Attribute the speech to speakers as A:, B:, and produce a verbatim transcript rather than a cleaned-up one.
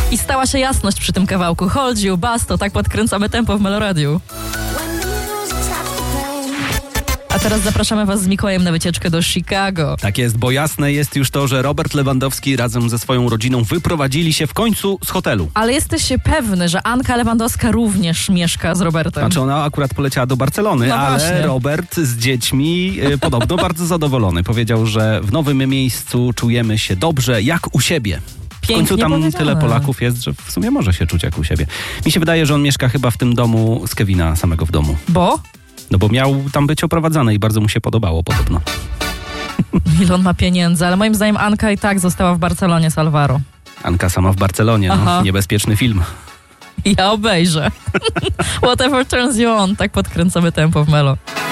A: I stała się jasność przy tym kawałku. Hold you, Basto, tak podkręcamy tempo w Meloradiu. A teraz zapraszamy was z Mikołajem na wycieczkę do Chicago.
B: Tak jest, bo jasne jest już to, że Robert Lewandowski razem ze swoją rodziną wyprowadzili się w końcu z hotelu.
A: Ale jesteś pewny, że Anka Lewandowska również mieszka z Robertem?
B: Znaczy ona akurat poleciała do Barcelony,
A: no
B: ale
A: właśnie.
B: Robert z dziećmi y, podobno bardzo zadowolony. Powiedział, że w nowym miejscu czujemy się dobrze, jak u siebie. W
A: Pięknie
B: końcu tam
A: powiedziane.
B: tyle Polaków jest, że w sumie może się czuć jak u siebie. Mi się wydaje, że on mieszka chyba w tym domu z Kevina samego w domu.
A: Bo?
B: No bo miał tam być oprowadzany i bardzo mu się podobało podobno.
A: Ile on ma pieniędzy, ale moim zdaniem Anka i tak została w Barcelonie z Alvaro.
B: Anka sama w Barcelonie, no, niebezpieczny film.
A: Ja obejrzę. Whatever turns you on, tak podkręcamy tempo w Melo.